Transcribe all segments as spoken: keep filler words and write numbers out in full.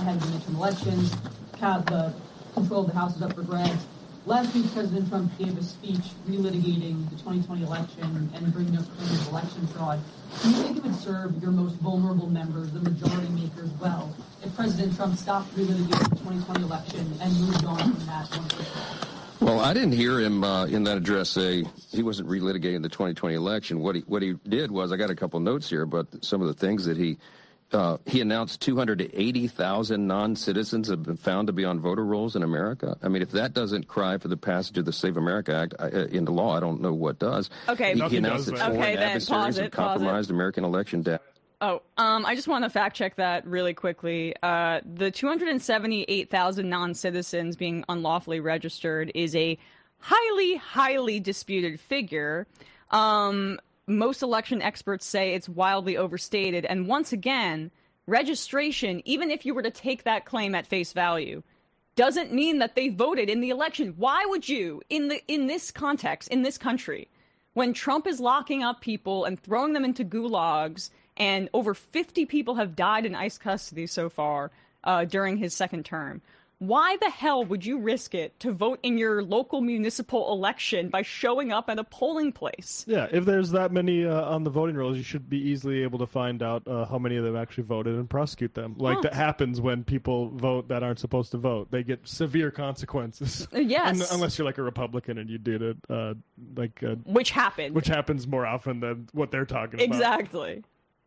ahead of the midterm elections. The control of the House is up for grabs. Last week, President Trump gave a speech relitigating the twenty twenty election and bringing up claims of election fraud. Do you think it would serve your most vulnerable members, the majority makers, well, if President Trump stopped relitigating the twenty twenty election and moved on from that one percent? Well, I didn't hear him uh, in that address say he wasn't relitigating the twenty twenty election. What he what he did was, I got a couple notes here about some of the things that he uh, he announced. two hundred eighty thousand non-citizens have been found to be on voter rolls in America. I mean, if that doesn't cry for the passage of the Save America Act I, uh, into law, I don't know what does. Okay, he, he announced that foreign okay, adversaries have compromised American election data. Oh, um, I just want to fact check that really quickly. Uh, the two hundred seventy-eight thousand non-citizens being unlawfully registered is a highly, highly disputed figure. Um, most election experts say it's wildly overstated. And once again, registration, even if you were to take that claim at face value, doesn't mean that they voted in the election. Why would you, in the in this context, in this country, when Trump is locking up people and throwing them into gulags, and over fifty people have died in ICE custody so far uh, during his second term, why the hell would you risk it to vote in your local municipal election by showing up at a polling place? Yeah, if there's that many uh, on the voting rolls, you should be easily able to find out uh, how many of them actually voted and prosecute them. Like, huh. that happens when people vote that aren't supposed to vote. They get severe consequences. Yes. Un- unless you're like a Republican and you did it. Uh, like uh, Which happened. Which happens more often than what they're talking about. Exactly.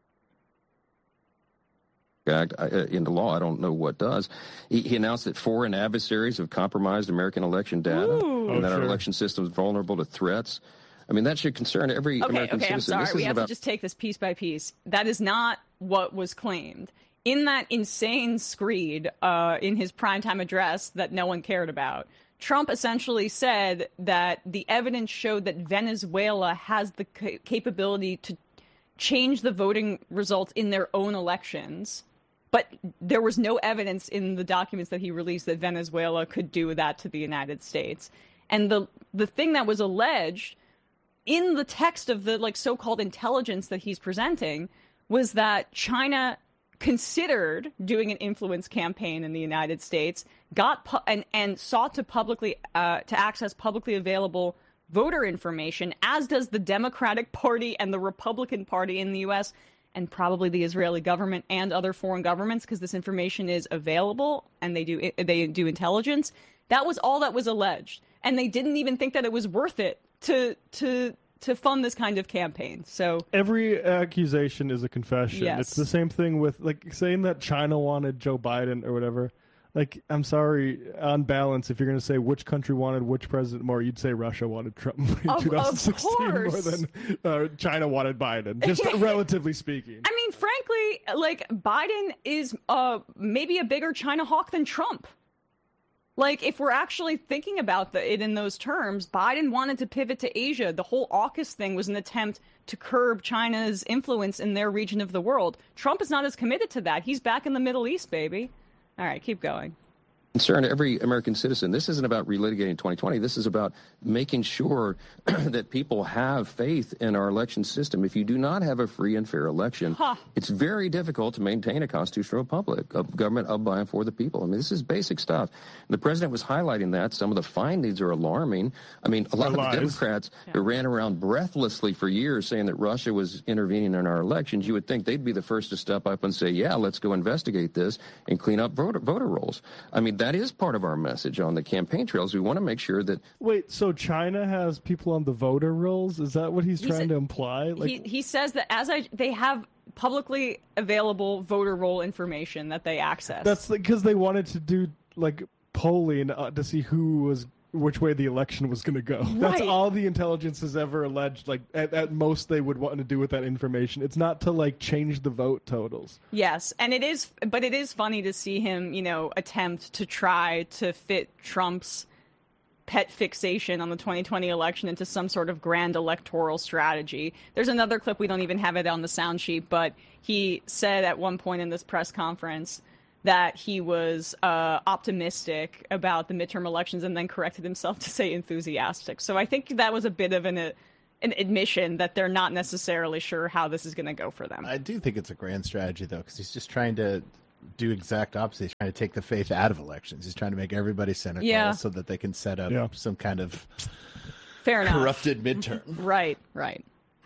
Act uh, into law. I don't know what does. He, he announced that foreign adversaries have compromised American election data, Ooh. and oh, that sure. our election system is vulnerable to threats. I mean, that should concern every okay, American okay, citizen. I'm sorry. This We isn't have about... to just take this piece by piece. That is not what was claimed. In that insane screed uh, in his primetime address that no one cared about, Trump essentially said that the evidence showed that Venezuela has the ca- capability to change the voting results in their own elections. But there was no evidence in the documents that he released that Venezuela could do that to the United States. And the the thing that was alleged in the text of the like so-called intelligence that he's presenting was that China considered doing an influence campaign in the United States, got pu- and and sought to publicly uh, to access publicly available voter information, as does the Democratic Party and the Republican Party in the U S, and probably the Israeli government and other foreign governments, because this information is available and they do they do intelligence. That was all that was alleged, and they didn't even think that it was worth it to to to fund this kind of campaign. So every accusation is a confession. Yes. It's the same thing with like saying that China wanted Joe Biden or whatever. Like, I'm sorry, on balance, if you're going to say which country wanted which president more, you'd say Russia wanted Trump in of, twenty sixteen of more than uh, China wanted Biden, just relatively speaking. I mean, frankly, like, Biden is uh, maybe a bigger China hawk than Trump. Like, if we're actually thinking about the, it in those terms, Biden wanted to pivot to Asia. The whole AUKUS thing was an attempt to curb China's influence in their region of the world. Trump is not as committed to that. He's back in the Middle East, baby. All right, keep going. Concern every American citizen. This isn't about relitigating twenty twenty. This is about making sure that people have faith in our election system. If you do not have a free and fair election, huh. it's very difficult to maintain a constitutional republic, a government of, by, and for the people. I mean, this is basic stuff. And the president was highlighting that. Some of the findings are alarming. I mean, a lot of the Democrats yeah. who ran around breathlessly for years saying that Russia was intervening in our elections, you would think they'd be the first to step up and say, yeah, let's go investigate this and clean up voter, voter rolls. I mean, that is part of our message on the campaign trails. We want to make sure that... Wait, so China has people on the voter rolls? Is that what he's he trying said, to imply? Like... He, he says that as I, they have publicly available voter roll information that they access. That's because they wanted to do, like, polling uh, to see who was... which way the election was going to go. Right. That's all the intelligence has ever alleged. Like, at, at most, they would want to do with that information. It's not to, like, change the vote totals. Yes, and it is, but it is funny to see him, you know, attempt to try to fit Trump's pet fixation on the twenty twenty election into some sort of grand electoral strategy. There's another clip, we don't even have it on the sound sheet, but he said at one point in this press conference that he was uh, optimistic about the midterm elections and then corrected himself to say enthusiastic. So I think that was a bit of an, uh, an admission that they're not necessarily sure how this is going to go for them. I do think it's a grand strategy, though, because he's just trying to do exact opposite. He's trying to take the faith out of elections. He's trying to make everybody cynical yeah. so that they can set up yeah. some kind of Fair enough. corrupted midterm. Right, right.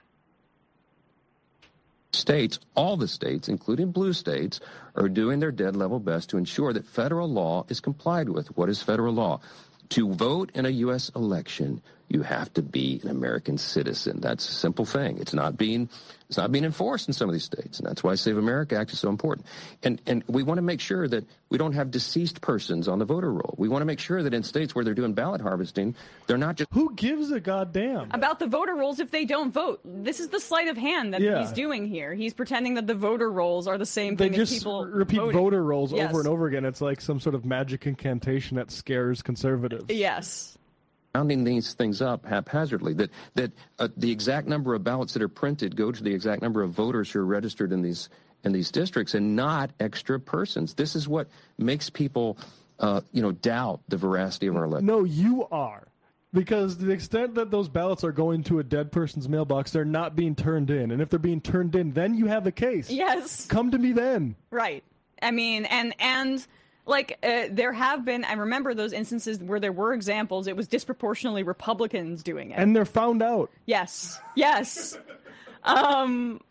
States, all the states, including blue states, are doing their dead level best to ensure that federal law is complied with. What is federal law? To vote in a U S election, you have to be an American citizen. That's a simple thing. It's not being it's not being enforced in some of these states, and that's why Save America Act is so important. And and we want to make sure that we don't have deceased persons on the voter roll. We want to make sure that in states where they're doing ballot harvesting, they're not just who gives a goddamn about the voter rolls if they don't vote. This is the sleight of hand that yeah. he's doing here. He's pretending that the voter rolls are the same they thing just as people repeat voting. voter rolls yes. over and over again. It's like some sort of magic incantation that scares conservatives. Yes. rounding these things up haphazardly, that that uh, the exact number of ballots that are printed go to the exact number of voters who are registered in these in these districts and not extra persons. This is what makes people, uh, you know, doubt the veracity of our election. No, you are. Because to the extent that those ballots are going to a dead person's mailbox, they're not being turned in. And if they're being turned in, then you have a case. Yes. Come to me then. Right. I mean, and and like uh, there have been, I remember those instances where there were examples, it was disproportionately Republicans doing it. And they're found out. Yes. Yes. um,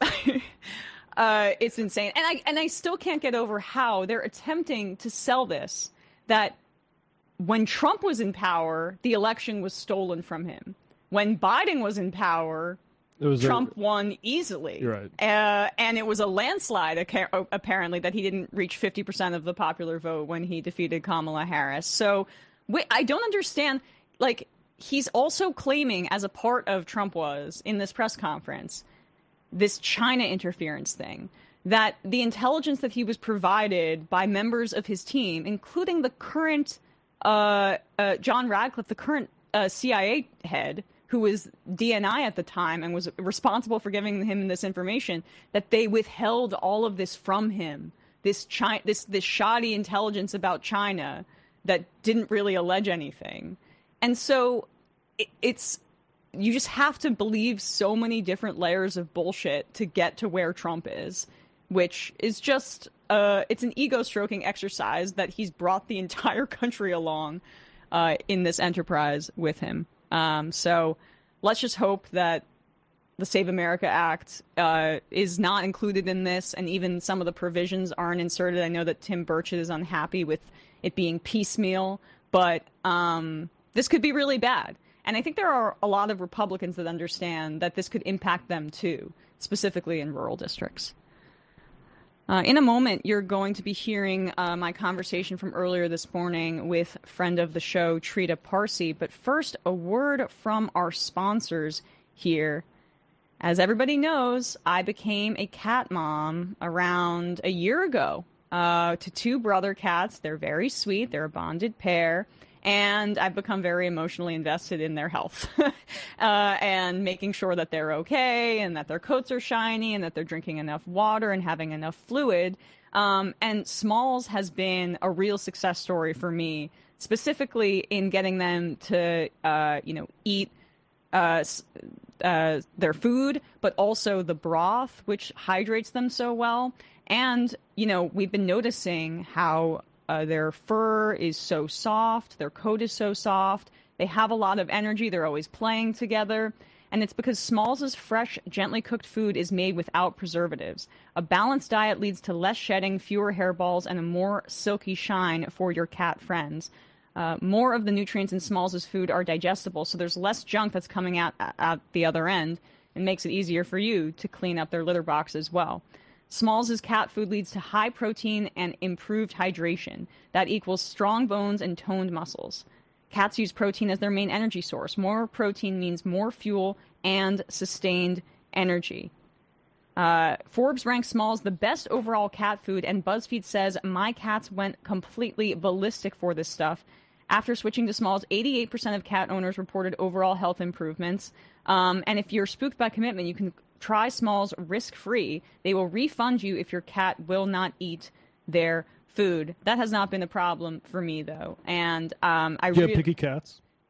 uh, it's insane. And I, and I still can't get over how they're attempting to sell this, that when Trump was in power, the election was stolen from him. When Biden was in power, it was Trump a, won easily. You're right. Uh, and it was a landslide, apparently, that he didn't reach fifty percent of the popular vote when he defeated Kamala Harris. So wait, I don't understand. Like, he's also claiming, as a part of Trump was in this press conference, this China interference thing, that the intelligence that he was provided by members of his team, including the current uh, uh, John Radcliffe, the current uh, C I A head, who was D N I at the time and was responsible for giving him this information, that they withheld all of this from him, this China, this this shoddy intelligence about China that didn't really allege anything. And so it, it's, you just have to believe so many different layers of bullshit to get to where Trump is, which is just, uh, it's an ego-stroking exercise that he's brought the entire country along uh, in this enterprise with him. Um, so let's just hope that the Save America Act uh, is not included in this, and even some of the provisions aren't inserted. I know that Tim Burchett is unhappy with it being piecemeal, but um, this could be really bad. And I think there are a lot of Republicans that understand that this could impact them too, specifically in rural districts. Uh, in a moment, you're going to be hearing uh, my conversation from earlier this morning with friend of the show, Trita Parsi. But first, a word from our sponsors here. As everybody knows, I became a cat mom around a year ago uh, to two brother cats. They're very sweet. They're a bonded pair. And I've become very emotionally invested in their health uh, and making sure that they're okay and that their coats are shiny and that they're drinking enough water and having enough fluid. Um, and Smalls has been a real success story for me, specifically in getting them to, uh, you know, eat uh, uh, their food, but also the broth, which hydrates them so well. And, you know, we've been noticing how Uh, their fur is so soft, their coat is so soft, they have a lot of energy, they're always playing together, and it's because Smalls' fresh, gently cooked food is made without preservatives. A balanced diet leads to less shedding, fewer hairballs, and a more silky shine for your cat friends. Uh, more of the nutrients in Smalls' food are digestible, so there's less junk that's coming out at the other end, and makes it easier for you to clean up their litter box as well. Smalls' cat food leads to high protein and improved hydration. That equals strong bones and toned muscles. Cats use protein as their main energy source. More protein means more fuel and sustained energy. Uh, Forbes ranks Smalls the best overall cat food, and BuzzFeed says my cats went completely ballistic for this stuff. After switching to Smalls, eighty-eight percent of cat owners reported overall health improvements. Um, and if you're spooked by commitment, you can try Smalls risk-free. They will refund you if your cat will not eat their food. That has not been a problem for me, though. And um, I Do you re- have picky cats?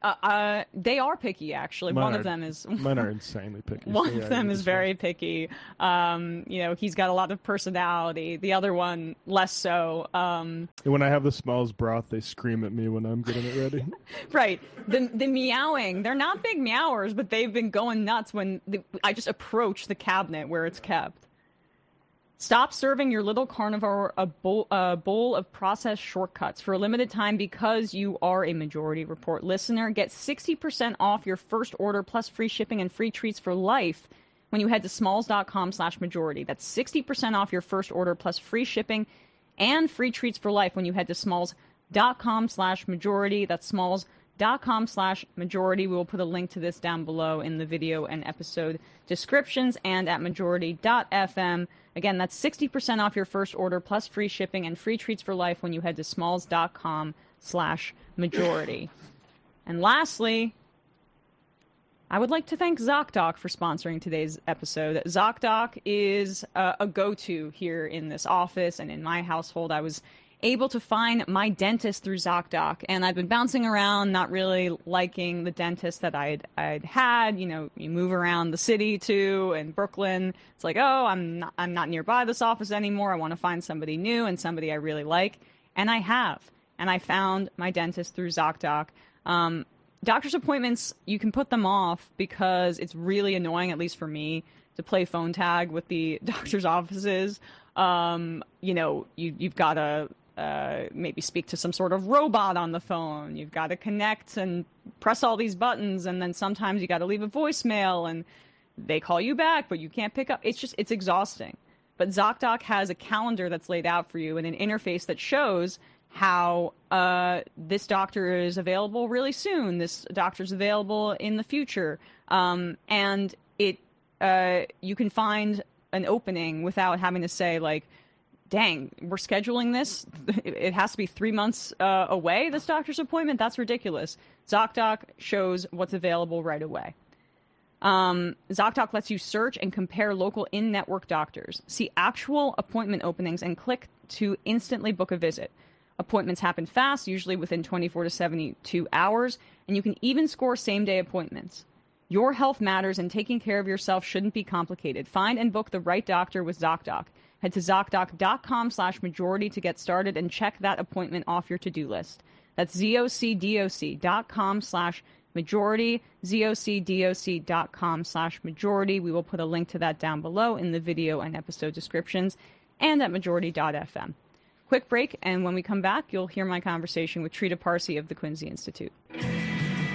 Uh, uh, they are picky, actually. Mine One are, of them is mine are insanely picky. one so yeah, of them it is very picky. Um, you know, he's got a lot of personality. The other one, less so. Um, when I have the Smalls broth, they scream at me when I'm getting it ready. right. The the meowing. They're not big meowers, but they've been going nuts when the, I just approach the cabinet where it's kept. Stop serving your little carnivore a bowl, a bowl of processed shortcuts for a limited time because you are a Majority Report listener. Get sixty percent off your first order plus free shipping and free treats for life when you head to smalls.com slash majority. That's sixty percent off your first order plus free shipping and free treats for life when you head to smalls.com slash majority. That's smalls.com slash majority. We will put a link to this down below in the video and episode descriptions and at majority dot f m. Again, that's sixty percent off your first order plus free shipping and free treats for life when you head to smalls.com slash majority. And lastly, I would like to thank ZocDoc for sponsoring today's episode. ZocDoc is uh, a go-to here in this office and in my household. I was able to find my dentist through ZocDoc, and I've been bouncing around, not really liking the dentist that I'd I'd had. You know, you move around the city too, and Brooklyn. It's like, oh, I'm not, I'm not nearby this office anymore. I want to find somebody new and somebody I really like, and I have. And I found my dentist through ZocDoc. Um, doctor's appointments, you can put them off because it's really annoying, at least for me, to play phone tag with the doctor's offices. Um, you know, you you've got to Uh, maybe speak to some sort of robot on the phone. You've got to connect and press all these buttons, and then sometimes you got to leave a voicemail, and they call you back, but you can't pick up. It's just, it's exhausting. But ZocDoc has a calendar that's laid out for you and an interface that shows how uh, this doctor is available really soon, this doctor's available in the future, um, and it uh, you can find an opening without having to say, like, dang, we're scheduling this. It has to be three months uh, away, this doctor's appointment? That's ridiculous. ZocDoc shows what's available right away. Um, ZocDoc lets you search and compare local in-network doctors, see actual appointment openings, and click to instantly book a visit. Appointments happen fast, usually within twenty-four to seventy-two hours, and you can even score same-day appointments. Your health matters, and taking care of yourself shouldn't be complicated. Find and book the right doctor with ZocDoc. Head to ZocDoc.com slash majority to get started and check that appointment off your to-do list. That's ZocDoc.com slash majority, ZocDoc.com slash majority. We will put a link to that down below in the video and episode descriptions and at majority dot f m. Quick break, and when we come back, you'll hear my conversation with Trita Parsi of the Quincy Institute.